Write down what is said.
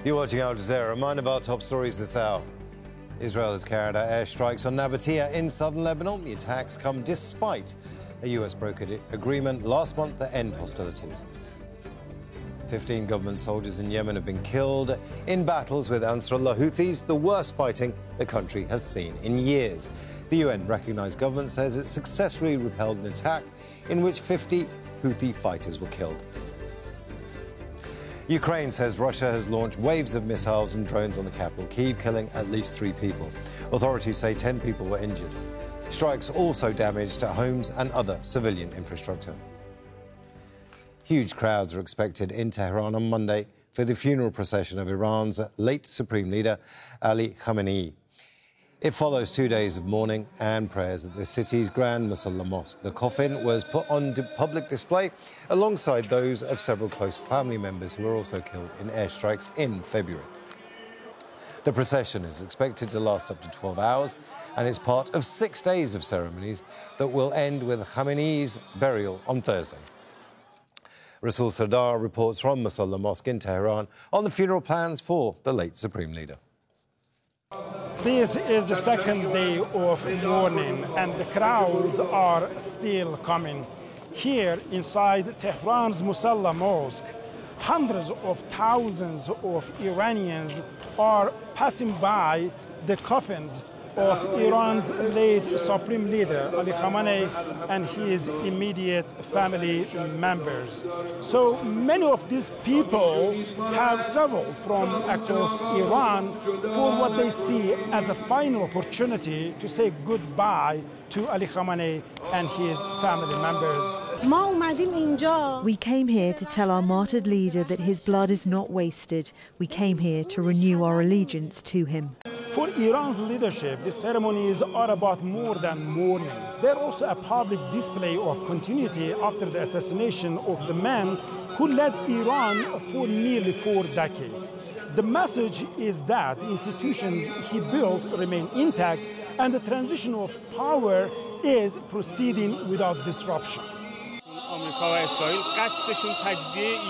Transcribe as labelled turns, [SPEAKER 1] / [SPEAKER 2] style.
[SPEAKER 1] You're watching Al Jazeera. A reminder of our top stories this hour. Israel has carried out airstrikes on Nabatea in southern Lebanon. The attacks come despite a US brokered agreement last month to end hostilities. 15 government soldiers in Yemen have been killed in battles with Ansarullah Houthis, the worst fighting the country has seen in years. The UN-recognized government says it successfully repelled an attack in which 50 Houthi fighters were killed. Ukraine says Russia has launched waves of missiles and drones on the capital, Kyiv, killing at least 3 people. Authorities say 10 people were injured. Strikes also damaged homes and other civilian infrastructure. Huge crowds are expected in Tehran on Monday for the funeral procession of Iran's late Supreme Leader, Ali Khamenei. It follows 2 days of mourning and prayers at the city's Grand Musalla Mosque. The coffin was put on public display alongside those of several close family members who were also killed in airstrikes in February. The procession is expected to last up to 12 hours and is part of 6 days of ceremonies that will end with Khamenei's burial on Thursday. Rasul Sardar reports from Musalla Mosque in Tehran on the funeral plans for the late Supreme Leader.
[SPEAKER 2] This is the second day of mourning, and the crowds are still coming. Here inside Tehran's Musalla Mosque, hundreds of thousands of Iranians are passing by the coffins of Iran's late Supreme Leader, Ali Khamenei, and his immediate family members. So many of these people have traveled from across Iran for what they see as a final opportunity to say goodbye to Ali Khamenei and his family members.
[SPEAKER 3] We came here to tell our martyred leader that his blood is not wasted. We came here to renew our allegiance to him.
[SPEAKER 2] For Iran's leadership, the ceremonies are about more than mourning. They're also a public display of continuity after the assassination of the man who led Iran for nearly 4 decades. The message is that the institutions he built remain intact and the transition of power is proceeding without disruption.